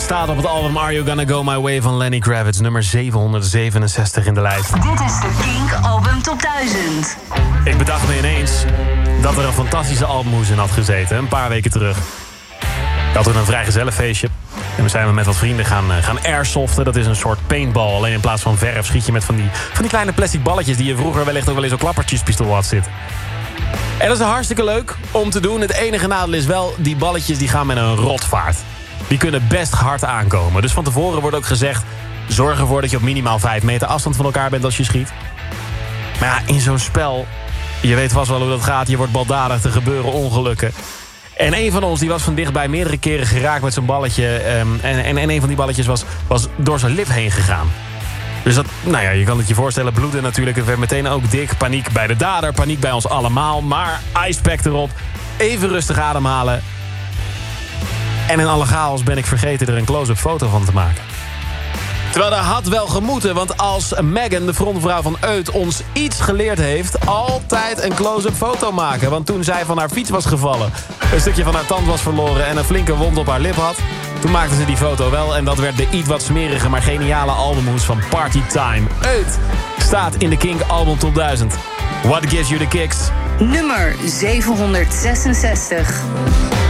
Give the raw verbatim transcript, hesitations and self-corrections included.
staat op het album Are You Gonna Go My Way van Lenny Kravitz. Nummer zevenhonderdzevenenzestig in de lijst. Dit is de Kink Album Top duizend. Ik bedacht me ineens dat er een fantastische albumhoes in had gezeten. Een paar weken terug. Ik had toen een vrijgezellenfeestje. En we zijn met wat vrienden gaan, gaan airsoften. Dat is een soort paintball. Alleen in plaats van verf schiet je met van die, van die kleine plastic balletjes... die je vroeger wellicht ook wel eens op klappertjespistool had zitten. En dat is hartstikke leuk om te doen. Het enige nadeel is wel, die balletjes die gaan met een rotvaart. Die kunnen best hard aankomen. Dus van tevoren wordt ook gezegd... zorg ervoor dat je op minimaal vijf meter afstand van elkaar bent als je schiet. Maar ja, in zo'n spel... je weet vast wel hoe dat gaat. Je wordt baldadig, er gebeuren ongelukken. En een van ons die was van dichtbij meerdere keren geraakt met zo'n balletje. Um, en, en, en een van die balletjes was, was door zijn lip heen gegaan. Dus dat, nou ja, je kan het je voorstellen, bloeden natuurlijk. Het werd meteen ook dik. Paniek bij de dader, paniek bij ons allemaal. Maar icepack erop. Even rustig ademhalen. En in alle chaos ben ik vergeten er een close-up foto van te maken. Terwijl dat had wel gemoeten, want als Megan, de frontvrouw van Eut, ons iets geleerd heeft... altijd een close-up foto maken. Want toen zij van haar fiets was gevallen... een stukje van haar tand was verloren en een flinke wond op haar lip had... toen maakte ze die foto wel en dat werd de iets wat smerige... maar geniale albumhoes van Party Time. Eut staat in de Kink Album Top duizend. What gives you the kicks? Nummer zevenhonderdzesenzestig.